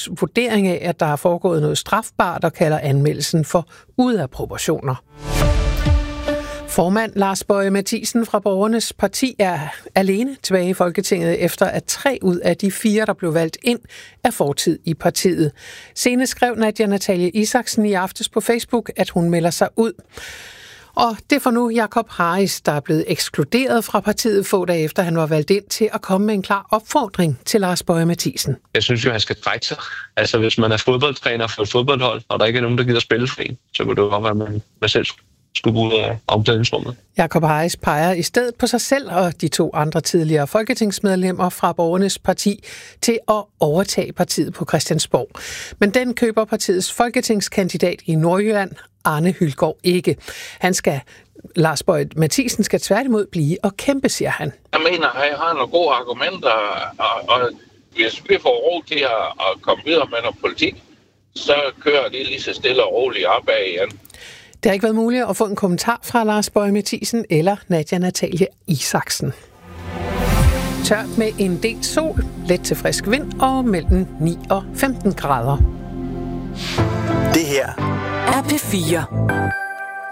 vurdering af, at der er foregået noget strafbart og kalder anmeldelsen for ude af proportioner. Formand Lars Boje Mathiesen fra Borgernes Parti er alene tilbage i Folketinget efter at 3 ud af de 4, der blev valgt ind, er fortid i partiet. Senest skrev Nadia Natalie Isaksen i aftes på Facebook, at hun melder sig ud. Og det får nu Jacob Harris, der er blevet ekskluderet fra partiet få dage efter, han var valgt ind, til at komme med en klar opfordring til Lars Boje Mathiesen. Jeg synes jo, han skal trække sig. Altså, hvis man er fodboldtræner for et fodboldhold, og der ikke er nogen, der gider spille for en, så kunne det jo godt være, at man selv skulle ud af omklædningsrummet. Jacob Harris peger i stedet på sig selv og de 2 andre tidligere folketingsmedlemmer fra Borgernes Parti til at overtage partiet på Christiansborg. Men den køber partiets folketingskandidat i Nordjylland, Arne Hylgaard, ikke. Lars Boje Mathiesen skal tværtimod blive og kæmpe, siger han. Jeg mener, at jeg har nogle gode argumenter, og hvis vi får ro til at komme videre med noget politik, så kører det lige så stille og roligt opad igen. Det har ikke været muligt at få en kommentar fra Lars Boje Mathiesen eller Nadia Natalie Isaksen. Tørt med en del sol, let til frisk vind og mellem 9 og 15 grader. Det her er P4.